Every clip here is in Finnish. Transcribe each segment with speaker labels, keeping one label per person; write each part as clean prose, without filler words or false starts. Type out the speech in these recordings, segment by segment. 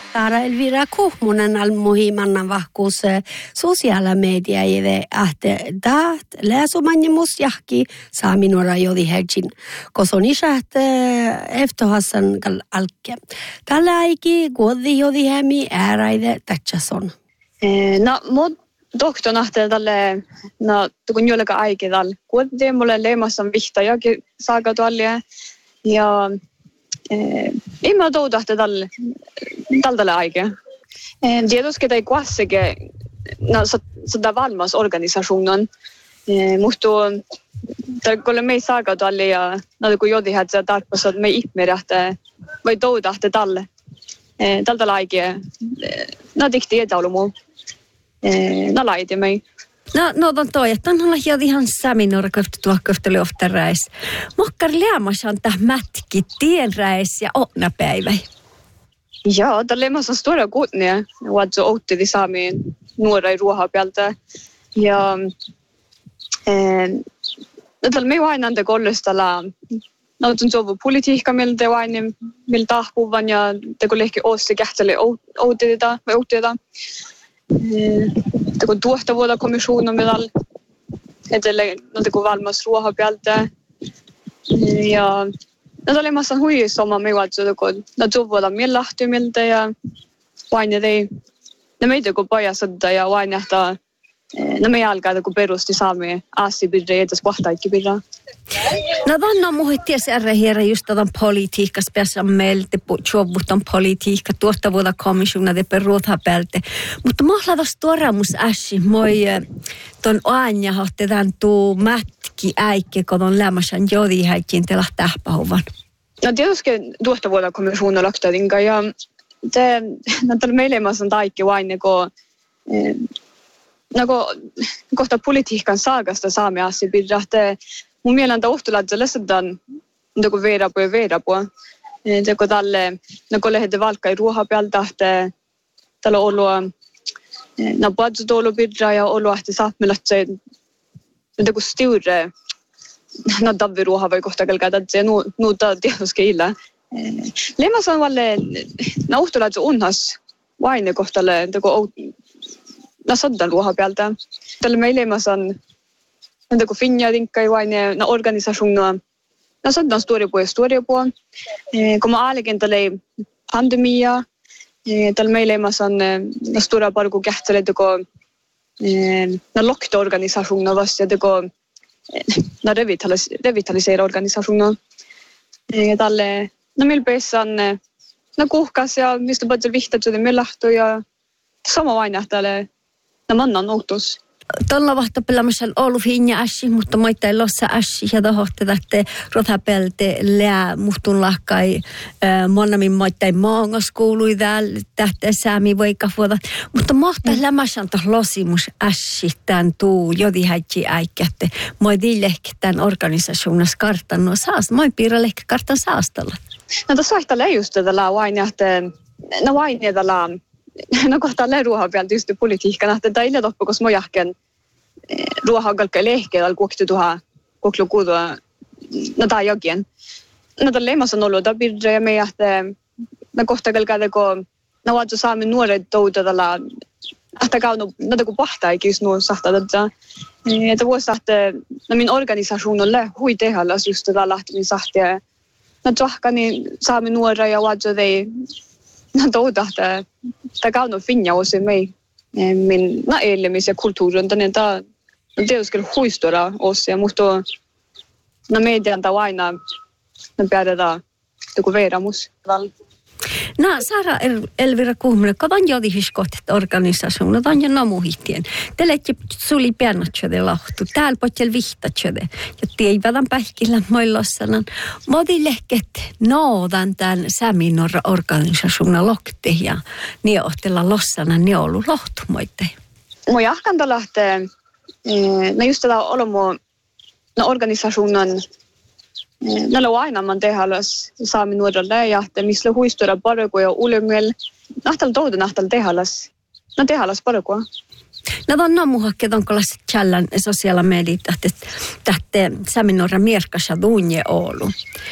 Speaker 1: Täällä Elvira Kuhmunen almuhimannan vahkuus sosiaalimedia ja taht läsumannimus jahki saaminora jodi herjin kosonishat eftohassan alke. Tällä aiki kuodi jodi hämi ääraide tatsason.
Speaker 2: No mut doktor nahte tälle kun jollakin aiki tällä kuodi mulle leimassan vihtajakin saaka tuolle ja ei mä toudahte tälle aikaa. Tietysti ei kuitenkin sitä valmis organisationen. Mutta kun me saaka tuolle ja kun jotain hätsää tarpeessa, että me ihmerähtää vai toudahte tälle aikaa. Tikti etäulumu. Laiti mei.
Speaker 3: No toi, että on jo ihan saminora kohtuukohtelu oftaräis. Mokkar lämmässä on tää mätki tienräis ja onnapäivä.
Speaker 2: Ja, tällä lämmässä on stora kunnia. Vatso outti saamiin nuorai ruohapäältä. Ja tällä me vain ante kollustalla. Nautun sovu politiikka miltä vain miltä tahpuvan ja teko lehki ossi kähtselle outtita. Kun tuottavuutta komissioon meillä edelleen kun valmis ruohapäältä ja tällä massa huijissa oma me vatso kun tuottavuutta millahtumilta ja vain ei meitä kun pajasada ja vain että me alkaa kun perusti saamme asibirra ja tässä kohtaikki birra.
Speaker 3: No vanno muhitties herra just tämän politiikka spesiaan meiltä juovutan politiikka tuottavuutta komissiona de peruuthapäältä. Mutta mahlavas tuoramus äsi moi ton aanja hohtetaan tuu mätki äikke kun on lämmäsän jodi häikkiin tela tähpähuvan.
Speaker 2: No tietysti tuottavuutta komissiona laktatinka ja tällä meille on taikki vain kun kohta politiikan saakasta saamme asibirra. Mun mielestä ohtulaat lässetään kun veerapua. Kun tälle kun lähdetään valkkai ruohapäältä, tällä olua patsuta olupirra ja olua ahti saapmelat se kun stiure tavvi ruoha voi kohta kelkää se nuuta tietysti illa. Lemmas on valle ohtulaat unhas vaine kohtalle kun saddan ruohapäältä. Tällä meillä on kun finja tinkkai vain organisationa saddan storia på. Kun mä aalikin tälle pandemia tällä meillä on stora parku kähtele kun lokta organisationa vasta kun revitalisera organisationa. Tälle meillä pesan kuhkas ja mistä paljon vihtat että me lähtö ja sama vain tälle mannan outos.
Speaker 3: Tuolla vahtapelaamassa on ollut hinja äsi, mutta moita ei lossa äsi ja tohohtetaan, että rothapelte lää muhtun lahkai monnamin moita ei maangas kuului täällä tähtä säämi voikavuota. Mutta mohta lämmässä on tuossa losimus äsi tämän tuu jodi häitsi äikkätte. Moi dillehki tämän organisationas kartan saas. Moi piirralehki kartan saastalla.
Speaker 2: No tässä aihtalla ei just tällä vain, että vain tällä kohta le ruohapäältä just politiikkana, että tämä ei toppa, koska mä jahken ruohakalkka lehkeellä kuokti tuohon kuoklukuutua, tämä jokien. Tällä leimassa on ollut tapirra ja me jahte, kohta kalkaa kun vaatso saamme nuoret touta tällä, että kaunu, kun pahtaa ei kiis nuon sahtaa tätä. Että vuosi että min organisation on hui tehallas just tätä lähtemmin sahtia. Tuohkani saamme nuoria ja vaatso ei touta, että kaunu finja osi mei. Min elämis ja kulttuurin tänne tämä tietysti huistora osia, mutta median tämä aina päätetään joku veeramus.
Speaker 3: Sara Elvira Kuhmunen, kun on jodi hyskohtet organisationer, on jo nomuhittien. Te lette suli piannatsöde lahtu, täällä potjel vihtatsöde. Ja teivadan pähkillä moillossanan. Modilehket noodan tämän säminora organisationer lokte ja niohtella lossana niolu lohtu moitte.
Speaker 2: Moi jahkanta lähtee, just tätä olomu organisationen näillä on aina man tehallas saami nuorelle ja missä huistora parkoja ja ulemel nahtal touda nahtal tehallas parkoa.
Speaker 3: No on nomuhakkeet onko las challan sosiaala mediat tähte säminora mierkassa duunje Oulu.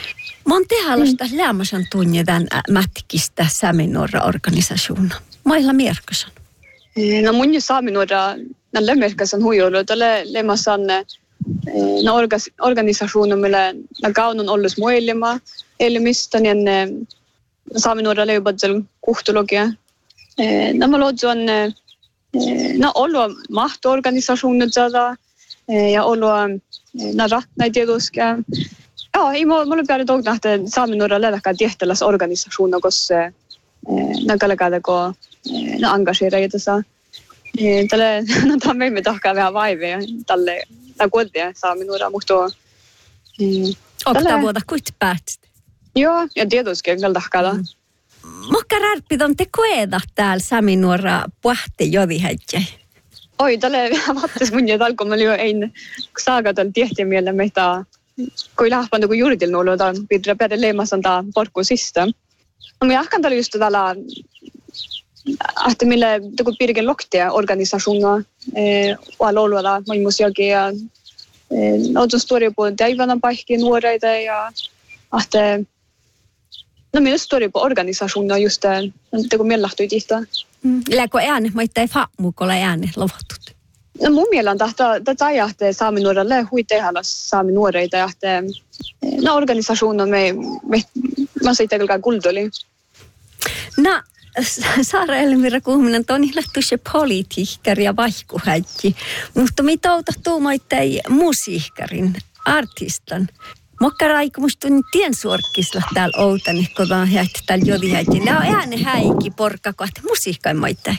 Speaker 3: Mä oon tehallasta lämmäsen tunnetaan mätkistä Saaminuora-organisaationa. Mailla Mierkösen.
Speaker 2: No mun jo Saaminuora, näillä Mierkösen huijoilla, tällä lemassan organisaationa, millä kaunon ollut muillima, eli mistä niin Saaminuora löypätsel kuhtologia. Nämä luodaan ollut mahtoorganisaatiot ja ollut ratnaita tietysti. Ja, ei mulla päällä toki nähtä Saaminuora leväkkää tehtävässä organisaationa, koska näkälläkään kun engageeraa tässä. Tälle tämä meimme tahkaa vähän vaivia tälle kotia Saaminuora, mutta
Speaker 3: onko tämä vuoda kuit päätsit?
Speaker 2: Joo, ja tietysti kyllä tahkaa.
Speaker 3: Mokka rärpidon te koeda täällä Saaminuora puhte jodihäjä?
Speaker 2: Oi, tälle vähän vattis mun ja talko, mä liian ein saaga tällä tehtiin mieleen meitä, kun lähpään kun juuritil nuoluuta, pitää päätä leimasan tämä porkku sistä. No, mä jahkan tällä just tällä, että millä kun piirikin loktia organisaationa, luoluilla maailmusiakin ja oletko storipuolella täivänä paikkiin nuoreita ja että no minä storipu organisaationa just kun meillä lähtyi tihtaa.
Speaker 3: Läkö ääne, mä ei faamukolla ääne lovahtut?
Speaker 2: No mun mielestä tätä ajahtaa Saaminuoralle huitehdalla Saaminuoreita ja no organisaationa mä siitä kyllä kuldoli.
Speaker 3: No, Saara Elmira Kuhminen, toni lähtu se politiikkari ja vaihkuhäikki, mutta mitä outa tuumaittai musiikkarin, artistan. Mokka raikumustun tiensuorkkisla täällä outani, kun on häitti täällä jodihäitti. Lää on ääne häikki porkka kohta musiikkain maittai.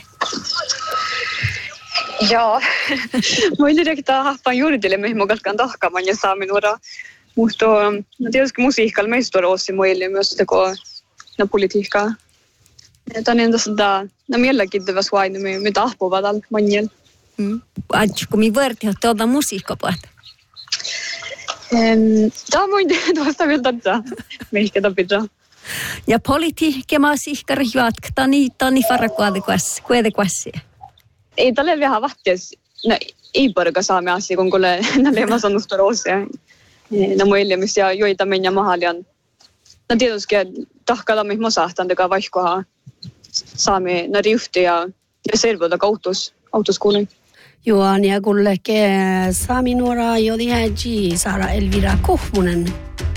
Speaker 2: Joo. Mä en tiedä, että hahpaan juuritille, mihin mä kalkaan tahkaamaan ja Saaminuora. Mutta tietysti musiikalla meistä on ossi muille myös teko politiikkaa. Tämä on tässä mielenkiintoinen vain, me tahpuvat täällä manjalla.
Speaker 3: Adju, kun minä võrti, että otan musiikkapuolta.
Speaker 2: Tämä on tuosta vielä tätä, mihinkä tapittaa.
Speaker 3: Ja politiikka maa siihkari jatkata, niin farra kuitenkin.
Speaker 2: Ei tälle vähän vahtias, ei porka saame asia, kun kuule näille sannusta roosia. No muille, missä joita mennä mahalian. No tietysti tahkalla mihin mä saahtan teka vaihkohaa saame riuhti ja selvuuta autoskuulin.
Speaker 1: Juan ja kulleke Saaminuora jodihäji Saara Elvira Kuhmunen.